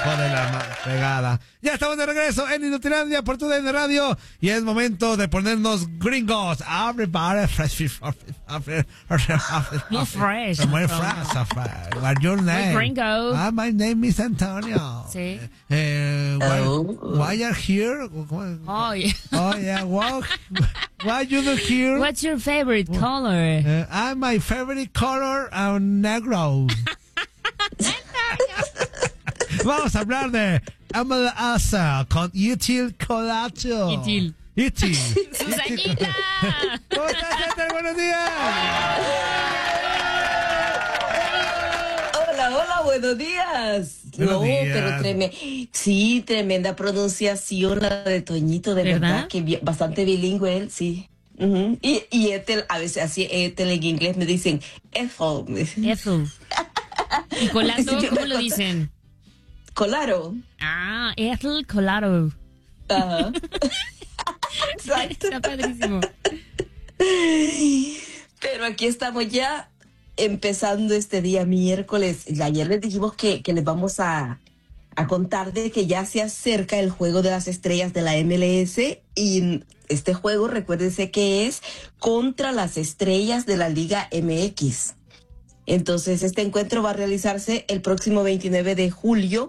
hijo de la pegada. Ya estamos de regreso en Inutilandia por tu DN Radio y es momento de ponernos gringos. Everybody fresh. Muy fresh. Muy fresh. What's your name? Muy gringo. My name is Antonio. Sí. Why are here? Oh, yeah. Oh, yeah. Why you do here? What's your favorite color? My favorite color negro. Vamos a hablar de MLS con Itil Colacho. Itil. ¡Susanita! ¿Cómo estás, Ethel? ¡Buenos días! Hola, buenos días. Buenos días. Pero tremenda pronunciación la de Toñito, de verdad que bastante bilingüe él, sí. Uh-huh. Y Ethel, a veces así Ethel en inglés me dicen Ethel. Ethel. ¿Y Colato cómo lo dicen? Colaro. Ah, Ethel Colaro. Ajá. Exacto. Está padrísimo. Pero aquí estamos ya empezando este día miércoles. Ayer les dijimos que les vamos a contar de que ya se acerca el Juego de las Estrellas de la MLS y este juego, recuérdense que es contra las estrellas de la Liga MX. Entonces, este encuentro va a realizarse el próximo 29 de julio,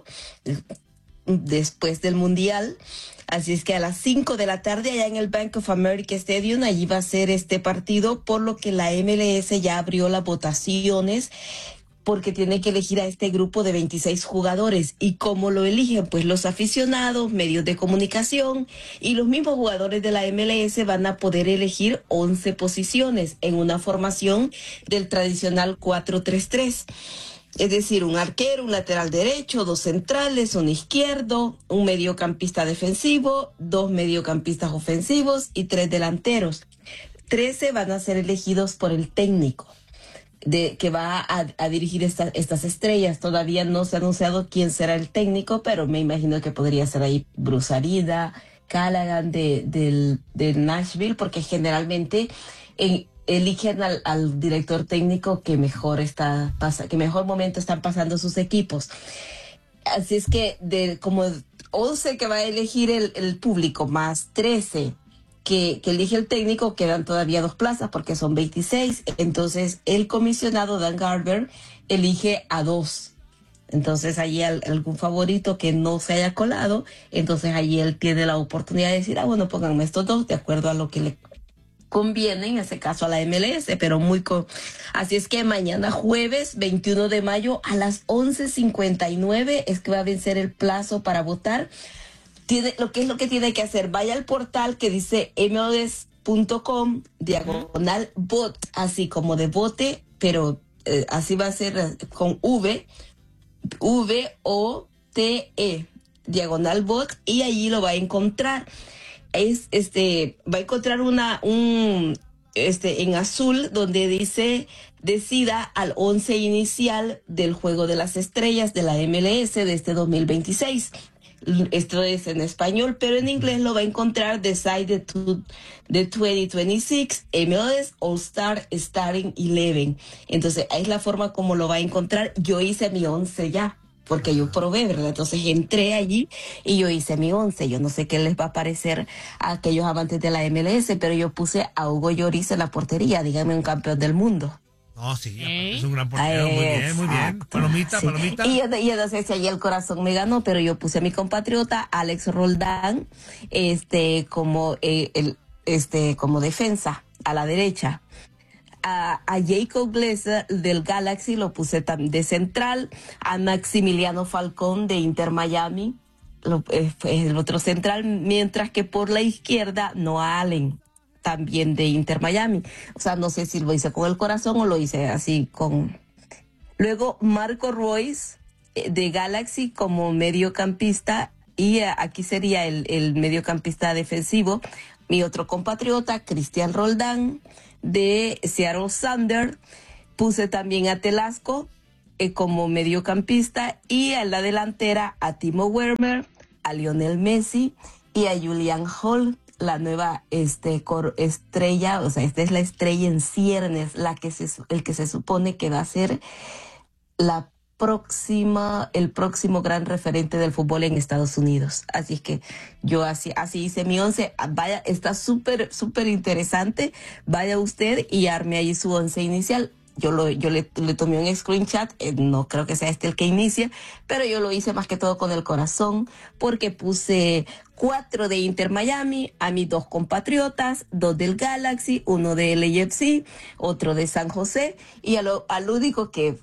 después del Mundial. Así es que a las 5 de la tarde, allá en el Bank of America Stadium, allí va a ser este partido, por lo que la MLS ya abrió las votaciones, porque tiene que elegir a este grupo de 26 jugadores. ¿Y cómo lo eligen? Pues los aficionados, medios de comunicación y los mismos jugadores de la MLS van a poder elegir 11 posiciones en una formación del tradicional 4-3-3. Es decir, un arquero, un lateral derecho, 2 centrales, un izquierdo, un mediocampista defensivo, 2 mediocampistas ofensivos y 3 delanteros. 13 van a ser elegidos por el técnico que va a dirigir estas estrellas. Todavía no se ha anunciado quién será el técnico, pero me imagino que podría ser ahí Bruce Arida, Callaghan de Nashville, porque generalmente eligen al director técnico que mejor momento están pasando sus equipos. Así es que como 11 que va a elegir el público más 13 que elige el técnico, quedan todavía 2 plazas porque son 26. Entonces el comisionado Dan Garber elige a 2. Entonces allí algún favorito que no se haya colado, entonces allí él tiene la oportunidad de decir, bueno, pónganme estos 2 de acuerdo a lo que le conviene, en ese caso a la MLS, pero así es que mañana jueves 21 de mayo a las 11:59 es que va a vencer el plazo para votar. Lo que tiene que hacer, vaya al portal que dice MLS.com /vote, así como de vote, pero así va a ser con VOTE /vote, y allí lo va a encontrar. Va a encontrar en azul donde dice decida al 11 inicial del Juego de las Estrellas de la MLS de este 2026. Esto es en español, pero en inglés lo va a encontrar Decide the 2026 MLS All-Star Starting 11. Entonces, ahí es la forma como lo va a encontrar. Yo hice mi 11 ya, porque yo probé, ¿verdad? Entonces entré allí y yo hice mi 11. Yo no sé qué les va a parecer a aquellos amantes de la MLS, pero yo puse a Hugo Lloris en la portería, díganme, un campeón del mundo. No, sí, es un gran portero, muy bien. Palomita. Y yo no sé si ahí el corazón me ganó, pero yo puse a mi compatriota Alex Roldán, como defensa a la derecha. A Jacob Glazer del Galaxy lo puse de central, a Maximiliano Falcón de Inter Miami, el otro central, mientras que por la izquierda Noah Allen, también de Inter Miami. O sea, no sé si lo hice con el corazón o lo hice así con... Luego Marco Royce de Galaxy como mediocampista, y aquí sería el mediocampista defensivo. Mi otro compatriota, Cristian Roldán de Seattle Sounders. Puse también a Telasco como mediocampista, y a la delantera a Timo Werner, a Lionel Messi y a Julian Hall, la nueva estrella. O sea, esta es la estrella en ciernes, el que se supone que va a ser el próximo gran referente del fútbol en Estados Unidos. Así es que yo así hice mi 11. Vaya, está súper, súper interesante. Vaya usted y arme ahí su 11 inicial. Yo le tomé un screenshot, no creo que sea este el que inicie, pero yo lo hice más que todo con el corazón, porque puse 4 de Inter Miami, a mis 2 compatriotas, 2 del Galaxy, 1 del LAFC, otro de San José, y al único que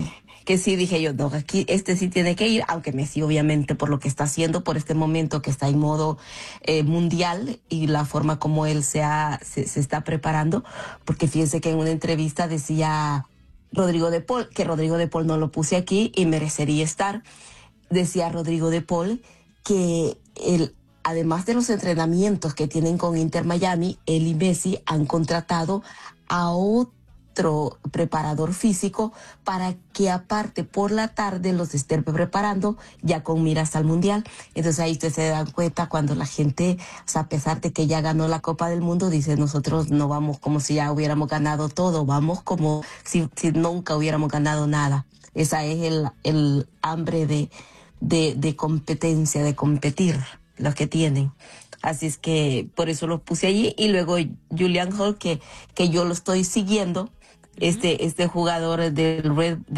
sí dije yo, no, aquí este sí tiene que ir, aunque Messi obviamente por lo que está haciendo por este momento que está en modo mundial y la forma como él se está preparando, porque fíjense que en una entrevista decía Rodrigo de Paul, que Rodrigo de Paul no lo puse aquí y merecería estar, decía Rodrigo de Paul que además de los entrenamientos que tienen con Inter Miami, él y Messi han contratado a otro preparador físico para que aparte por la tarde los esté preparando ya con miras al mundial. Entonces ahí ustedes se dan cuenta cuando la gente, o sea, a pesar de que ya ganó la Copa del Mundo, dice nosotros no vamos como si ya hubiéramos ganado todo, vamos como si nunca hubiéramos ganado nada. Esa es el hambre de competencia, de competir, los que tienen. Así es que por eso lo puse allí. Y luego Julian Hall, que yo lo estoy siguiendo, este jugador del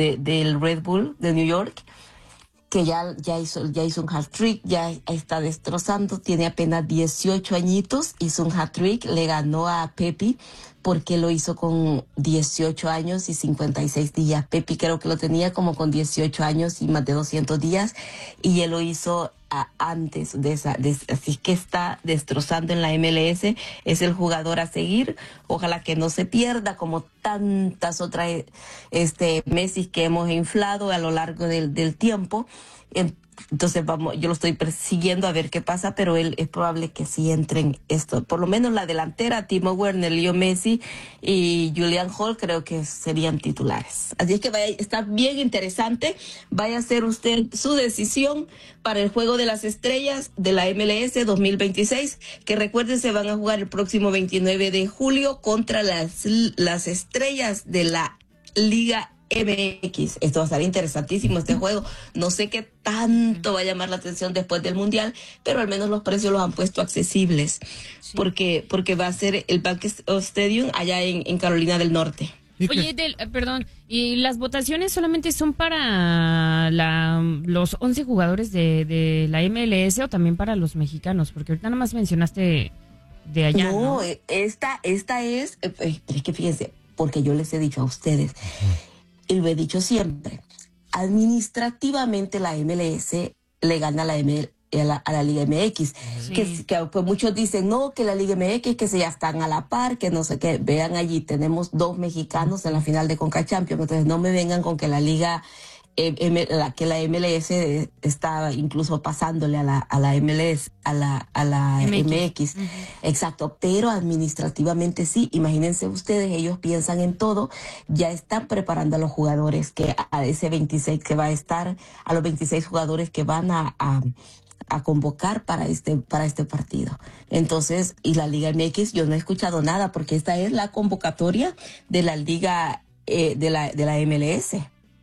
Red Bull de New York, que ya hizo un hat-trick, ya está destrozando, tiene apenas 18 añitos, hizo un hat-trick, le ganó a Pepi, porque lo hizo con 18 años y 56 días. Pepi creo que lo tenía como con 18 años y más de 200 días, y él lo hizo antes de así que está destrozando en la MLS, es el jugador a seguir, ojalá que no se pierda como tantas otras Messi que hemos inflado a lo largo del tiempo. Entonces yo lo estoy persiguiendo a ver qué pasa, pero él es probable que sí entre en esto. Por lo menos la delantera, Timo Werner, Leo Messi y Julian Hall creo que serían titulares. Así es que está bien interesante. Vaya a hacer usted su decisión para el Juego de las Estrellas de la MLS 2026, que recuerden se van a jugar el próximo 29 de julio contra las estrellas de la Liga MX. Esto va a estar interesantísimo este juego. No sé qué tanto va a llamar la atención después del Mundial, pero al menos los precios los han puesto accesibles, sí. porque va a ser el Bank Stadium allá en Carolina del Norte. Oye, perdón, ¿y las votaciones solamente son para los 11 jugadores de la MLS o también para los mexicanos? Porque ahorita nada más mencionaste de allá, ¿no? Esta es que fíjense, porque yo les he dicho a ustedes, y lo he dicho siempre, administrativamente la MLS le gana a la Liga MX, sí. que pues muchos dicen, no, que la Liga MX, que se ya están a la par, que no sé qué, vean allí, tenemos 2 mexicanos en la final de Conca Champions, entonces no me vengan con que la Liga, que la MLS está incluso pasándole a la MLS, a la MX. Uh-huh. Exacto, pero administrativamente sí, imagínense ustedes, ellos piensan en todo, ya están preparando a los jugadores que a ese 26 que va a estar, a los 26 jugadores que van a convocar para este partido. Entonces, y la Liga MX, yo no he escuchado nada, porque esta es la convocatoria de la Liga de la MLS.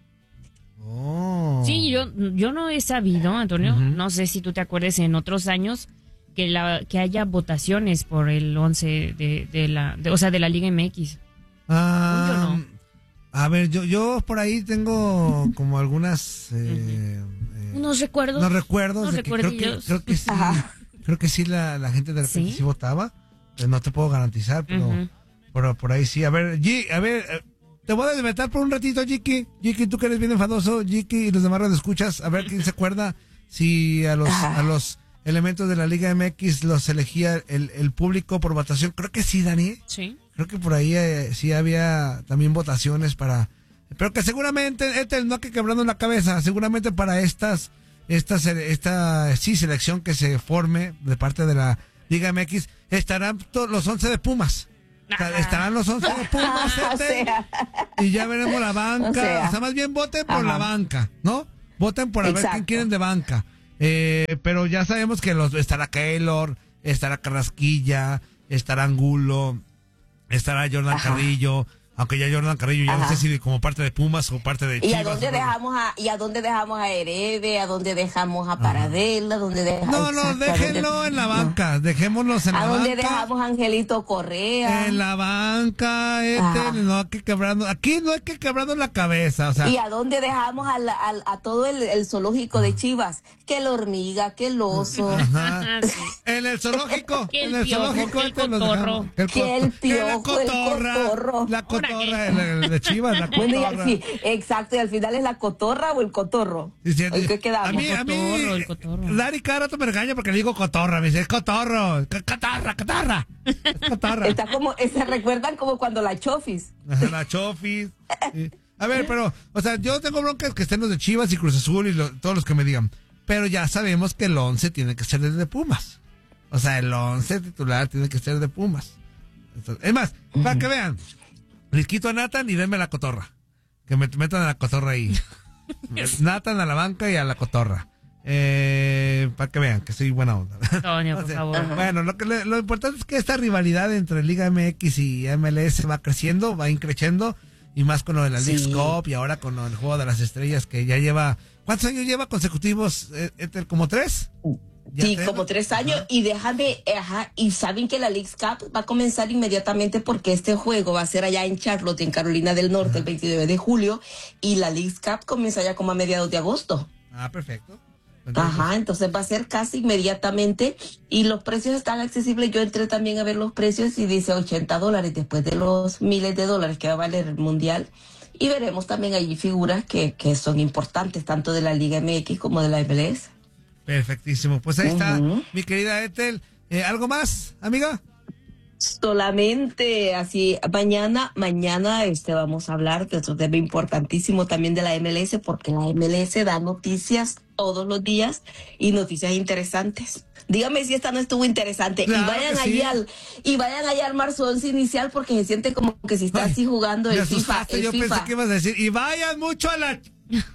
Oh. Sí, yo no he sabido, Antonio, no sé si tú te acuerdas en otros años que haya votaciones por el 11 de la Liga MX. Yo no. A ver, yo por ahí tengo como algunas unos recuerdos. Creo que sí. Creo que sí la gente de repente sí votaba. No te puedo garantizar, pero por ahí sí. A ver, te voy a desmetar por un ratito, Jiki. Jiki, tú que eres bien enfadoso, Jiki y los demás escuchas, a ver quién se acuerda si a los elementos de la Liga MX los elegía el público por votación. Creo que sí, Dani. Sí. Creo que por ahí sí había también votaciones para... Pero que seguramente, no que quebrando la cabeza, seguramente para esta selección que se forme de parte de la Liga MX, estarán todos los 11 de Pumas. O sea, estarán los 11 de Pumas, y ya veremos la banca. O sea, más bien voten por la banca, ¿no? Voten por a ver quién quieren de banca. Pero ya sabemos que estará Keylor, estará Carrasquilla, estará Angulo, estará Jordan Carrillo. Aunque ya Jordan Carrillo, ya no sé si como parte de Pumas o parte de Chivas. ¿Y a dónde dejamos a Herebe? ¿A dónde dejamos a Paradela? ¿Dónde dejamos? No, déjenlo en la banca. Dejémoslos en la banca. ¿A dónde dejamos a Angelito Correa? En la banca, no hay que quebrarnos. Aquí no hay que quebrarnos la cabeza, o sea. ¿Y a dónde dejamos a todo el zoológico de Chivas? Que la hormiga, que el oso. Ajá. En el zoológico. Que en el zoológico el cotorro. Que el piojo, el cotorro. La cotorra, el de Chivas, la cotorra. Bueno, sí, exacto, y al final es la cotorra o el cotorro. ¿En qué quedamos? A mí, el cotorro. Dari cada rato me regaña porque le digo cotorra, me dice, es cotorro, cotorra. Es cotorra. Está como, se recuerdan como cuando la Chofis. La Chofis. Sí. A ver, pero, o sea, yo tengo broncas que estén los de Chivas y Cruz Azul y todos los que me digan, pero ya sabemos que el 11 tiene que ser de Pumas. O sea, el 11 titular tiene que ser de Pumas. Entonces, es más, para que vean, les quito a Nathan y denme la cotorra. Que me metan a la cotorra ahí. Nathan a la banca y a la cotorra. Para que vean que soy buena onda. Antonio, por favor. Bueno, lo importante es que esta rivalidad entre Liga MX y MLS va creciendo, va increciendo, y más con lo de la Leagues Cup y ahora con el Juego de las Estrellas que ya lleva... ¿Cuántos años lleva consecutivos, como 3? Sí, como 3 años, y y saben que la Leagues Cup va a comenzar inmediatamente porque este juego va a ser allá en Charlotte, en Carolina del Norte, el 29 de julio, y la Leagues Cup comienza ya como a mediados de agosto. Perfecto. Entonces va a ser casi inmediatamente, y los precios están accesibles. Yo entré también a ver los precios y dice $80 después de los miles de dólares que va a valer el mundial, y veremos también allí figuras que son importantes tanto de la Liga MX como de la MLS. Perfectísimo, pues ahí está mi querida Ethel. ¿Algo más, amiga? Solamente así, mañana vamos a hablar de otro tema importantísimo también de la MLS, porque la MLS da noticias todos los días y noticias interesantes. Dígame si esta no estuvo interesante. Claro, y vayan allá al marzo 11 inicial, porque se siente como que si está así jugando el FIFA. Yo pensé que ibas a decir, y vayan mucho a la...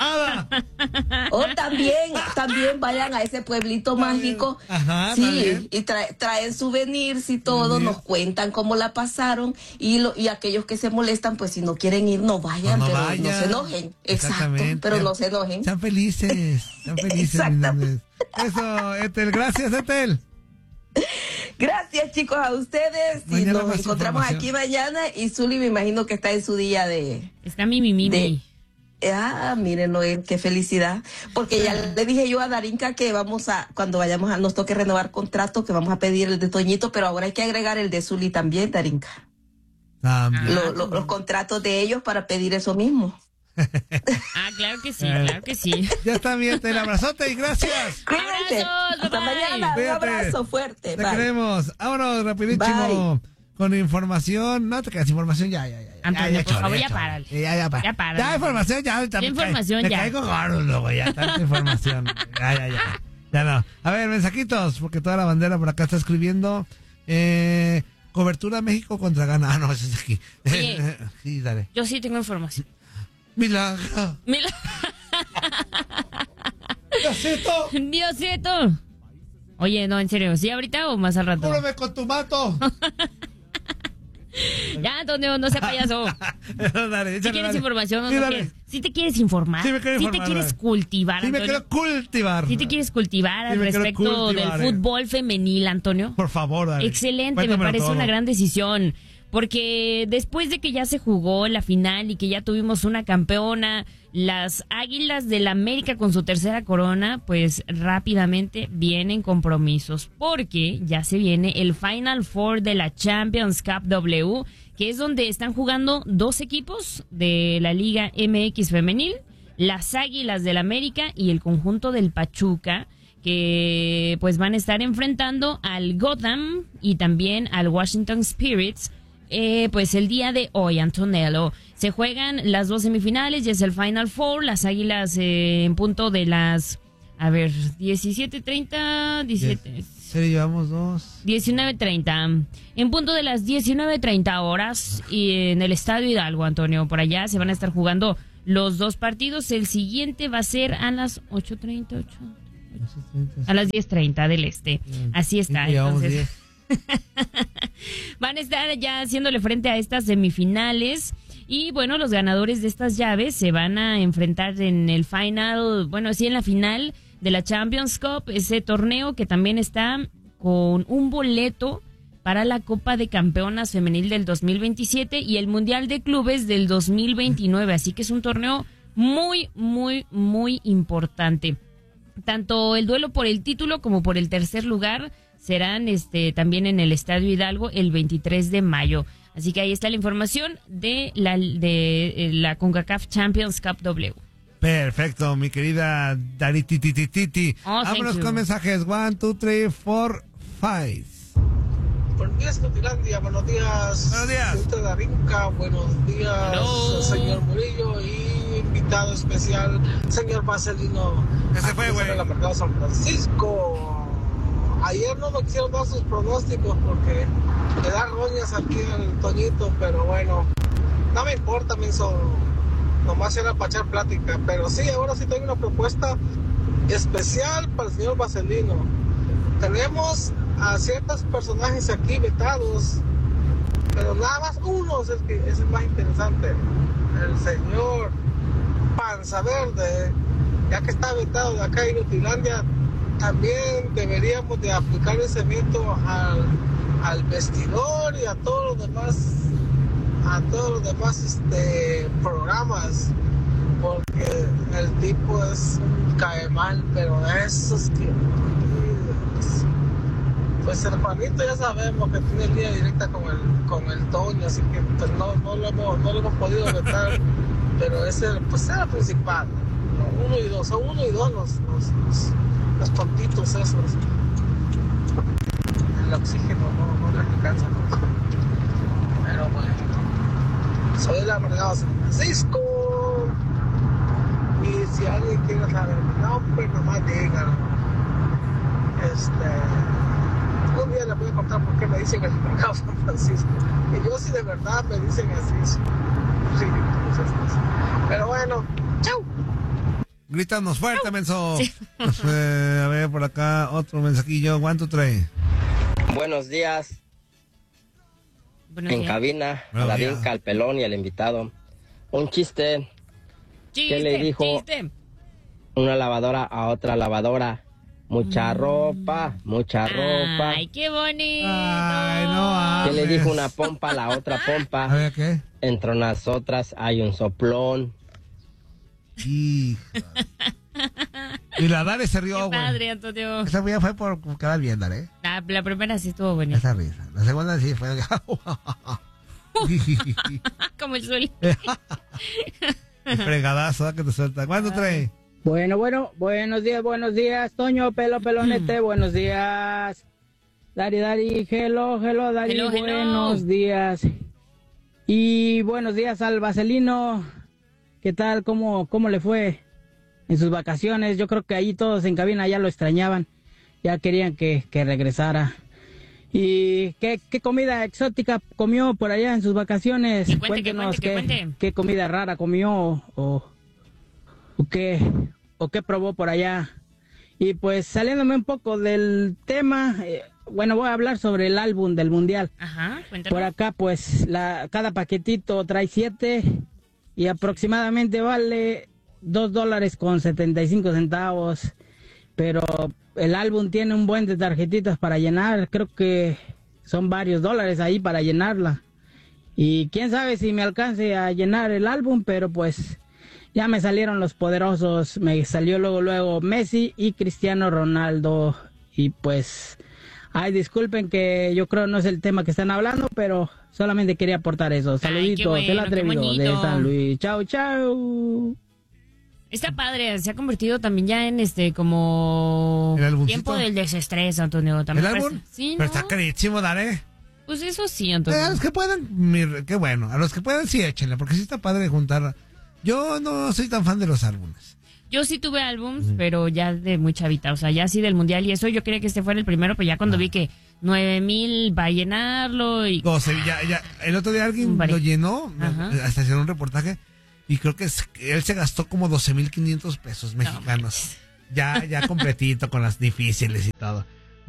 O también vayan a ese pueblito mágico. Ajá, sí, y traen souvenirs y todo, nos cuentan cómo la pasaron, y aquellos que se molestan, pues si no quieren ir, no vayan, no se enojen. Exacto, pero no se enojen. Sean felices. Exactamente. Eso, Ethel, gracias, Ethel. Gracias, chicos, a ustedes. Y nos encontramos aquí mañana, y Zuli me imagino que está en su día de... Está Mimi. Mírenlo, qué felicidad, porque ya le dije yo a Darinka que cuando vayamos nos toque renovar contrato, que vamos a pedir el de Toñito, pero ahora hay que agregar el de Zuli también, Darinka. Los contratos de ellos para pedir eso mismo. Claro que sí. Ya está bien, te abrazote y gracias. Cuídense. Hasta mañana. Un abrazo fuerte. Te queremos. Vámonos rapidísimo. Bye. Con información, no te quedas información, ya. Antonio, por favor, ya párale. Ya párale. Ya información, ya. Me caigo gordo luego, ya, tanta información. Ya no. A ver, mensajitos, porque toda la bandera por acá está escribiendo. Cobertura México contra Ghana. No, eso es aquí. Oye, sí, dale. Yo sí tengo información. Milagro. Diosito. Oye, no, en serio, ¿sí ahorita o más al rato? ¡Cúbreme con tu mato! Ya, Antonio, no sea payaso. Dale, si quieres información, no quieres. Si te quieres informar, si te quieres cultivar, Antonio. Si me quiero cultivar. Si te quieres cultivar al respecto del fútbol femenil, Antonio. Por favor, dale. Excelente, me parece una gran decisión. Porque después de que ya se jugó la final y que ya tuvimos una campeona, las Águilas del América con su tercera corona, pues rápidamente vienen compromisos. Porque ya se viene el Final Four de la Champions Cup W, que es donde están jugando 2 equipos de la Liga MX femenil, las Águilas del América y el conjunto del Pachuca, que pues van a estar enfrentando al Gotham y también al Washington Spirits. Pues el día de hoy, Antonello, se juegan las 2 semifinales, ya es el Final Four, las Águilas en punto de las, 17:30, 17... Sí, llevamos 2. 19:30, en punto de las 19:30 horas, y en el Estadio Hidalgo, Antonio, por allá se van a estar jugando los 2 partidos, el siguiente va a ser a las 8:30, a las 10:30 del este, así está, entonces... Van a estar ya haciéndole frente a estas semifinales. Y bueno, los ganadores de estas llaves se van a enfrentar en el final, bueno, sí, en la final de la Champions Cup, ese torneo que también está con un boleto para la Copa de Campeonas Femenil del 2027 y el Mundial de Clubes del 2029. Así que es un torneo muy, muy, muy importante. Tanto el duelo por el título como por el tercer lugar serán también en el Estadio Hidalgo el 23 de mayo. Así que ahí está la información de la CONCACAF Champions Cup W. Perfecto, mi querida Dari Titi. Vámonos con mensajes. 1, 2, 3, 4, 5. Buenos días, Nutilandia. Buenos días. Buenos días. Gente de Rinca. Buenos días, Hello. señor Murillo y invitado especial, señor Marcelino. Ese fue, güey. En el mercado San Francisco. Ayer no nos quisieron dar sus pronósticos porque le da roñas aquí al Toñito, pero bueno, no me importa, nomás era para echar plática. Pero sí, ahora sí tengo una propuesta especial para el señor Marcelino. Tenemos a ciertos personajes aquí vetados, pero nada más uno es el más interesante, el señor Panza Verde. Ya que está vetado de acá en Nutilandia, también deberíamos de aplicar ese método al vestidor y a todos los demás programas, porque el tipo es un cae mal, pero de esos que pues el Juanito ya sabemos que tiene línea directa con el Toño, así que pues no lo hemos podido vetar, pero ese pues era el principal, ¿no? Son uno y dos los tontitos esos. El oxígeno no le alcanza, ¿no? Pero bueno, soy el amargado San Francisco, y si alguien quiere saber mi nombre, nomás díganlo. Un día les voy a contar por qué me dicen el mercado San Francisco. Y yo si de verdad me dicen así, ridículos estos. Pero bueno, chau. Grítanos fuerte, menso. Sí. A ver, por acá, otro mensajillo. 1, 2, 3. Buenos días. En cabina, a la Vinca, al pelón y al invitado. Un chiste. ¿Qué le dijo una lavadora a otra lavadora? Mucha ropa, mucha ropa. Ay, qué bonito. Ay, no. ¿Qué le dijo una pompa a la otra pompa? A ver, ¿qué? Entre unas otras hay un soplón. Hija. Y la Dale se rió, güey. Padre, Antonio. Esa ya fue por quedar bien, Dale. La primera sí estuvo bonita. Esa risa. La segunda sí fue. Como el sol. Fregadazo, que te suelta. ¿Cuándo trae? Bueno, buenos días, Toño, pelonete, buenos días. Dari, hello, Dari, Hello. Buenos días. Y buenos días al Vaselino. ¿Qué tal? ¿Cómo le fue en sus vacaciones? Yo creo que ahí todos en cabina ya lo extrañaban. Ya querían que regresara. ¿Y qué comida exótica comió por allá en sus vacaciones? Cuéntenos qué comida rara comió o qué probó por allá. Y pues saliéndome un poco del tema, bueno, voy a hablar sobre el álbum del Mundial. Ajá, cuéntanos. Por acá pues cada paquetito trae 7 y aproximadamente vale $2.75, pero el álbum tiene un buen de tarjetitas para llenar. Creo que son varios dólares ahí para llenarla, y quién sabe si me alcance a llenar el álbum, pero pues ya me salieron los poderosos. Me salió luego Messi y Cristiano Ronaldo, y pues ay, disculpen que yo creo no es el tema que están hablando, pero solamente quería aportar eso. Saluditos, el atrevido de San Luis. Chau. Está padre, se ha convertido también ya en como tiempo del desestrés, Antonio. ¿El álbum? Sí, pero está carísimo, Dale. Pues eso sí, Antonio. A los que pueden, qué bueno, a los que pueden sí échenle, porque sí está padre juntar. Yo no soy tan fan de los álbumes. Yo sí tuve álbums, pero ya de muy chavita, o sea, ya así del mundial y eso. Yo quería que este fuera el primero, pero ya cuando vi que 9,000 va a llenarlo y... No, ya, el otro día alguien lo llenó, hasta hicieron un reportaje, y creo que él se gastó como 12,500 pesos mexicanos. No, ya completito con las difíciles y todo.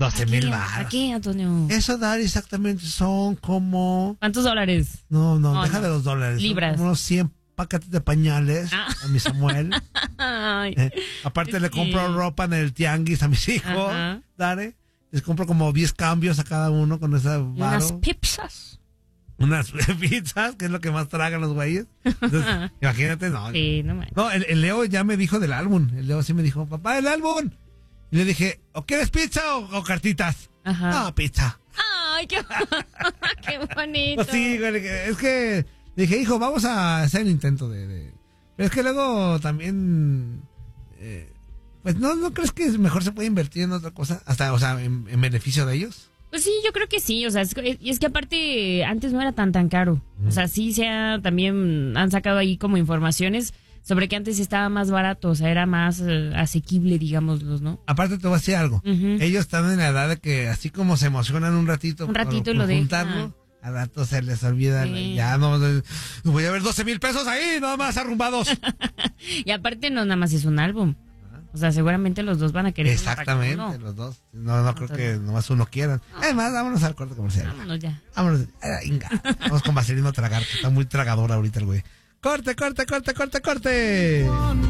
12,000 baros. ¿Aquí, Antonio? Eso, Dari, exactamente son como... ¿Cuántos dólares? No, déjale $2. Libras. Son unos 100 paquetes de pañales a mi Samuel. Aparte le compro ropa en el tianguis a mis hijos, Dari. Les compro como 10 cambios a cada uno con esa varo. Unas pizzas. Unas pizzas, que es lo que más tragan los güeyes. Entonces, imagínate, no. Sí, no, el Leo ya me dijo del álbum. El Leo sí me dijo, papá, el álbum. Y le dije, ¿o quieres pizza o cartitas? No, pizza. Ay, qué bonito. Pues sí, güey, es que dije, hijo, vamos a hacer el intento de... Pero es que luego también... pues ¿no crees que mejor se puede invertir en otra cosa? Hasta, o sea, en beneficio de ellos. Pues sí, yo creo que sí, o sea, es que aparte antes no era tan caro. O sea, sí también han sacado ahí como informaciones sobre que antes estaba más barato, o sea, era más asequible, digámoslos, ¿no? Aparte te voy a decir algo, ellos están en la edad de que así como se emocionan un ratito por lo juntarlo, al rato se les olvida, ya no voy a ver 12,000 pesos ahí, nada más arrumbados. Y aparte no nada más es un álbum. O sea, seguramente los dos van a querer. Exactamente, los dos. No creo que nomás uno quiera. Además, vámonos al corte comercial. Vámonos ya. Vámonos. Vamos con Vaselino a tragar, que está muy tragador ahorita el güey. ¡Corte!